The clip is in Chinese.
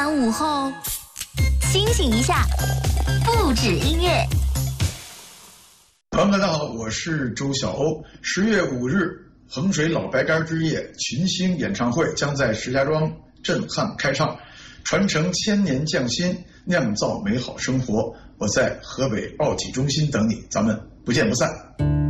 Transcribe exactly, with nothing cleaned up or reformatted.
晚午后，清醒一下，不止音乐。 朋友们，大家好，我是周晓鸥。十月五日，衡水老白干之夜群星演唱会将在石家庄震撼开唱，传承千年匠心，酿造美好生活。我在河北奥体中心等你，咱们不见不散。